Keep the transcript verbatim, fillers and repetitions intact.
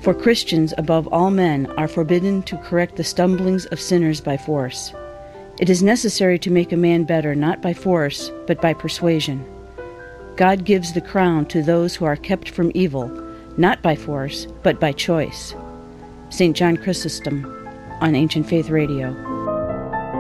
For Christians, above all men, are forbidden to correct the stumblings of sinners by force. It is necessary to make a man better not by force, but by persuasion. God gives the crown to those who are kept from evil, not by force, but by choice. Saint John Chrysostom on Ancient Faith Radio.